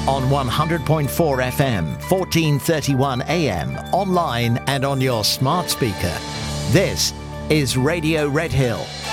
On 100.4 FM, 1431 AM, online and on your smart speaker. This is Radio Red Hill.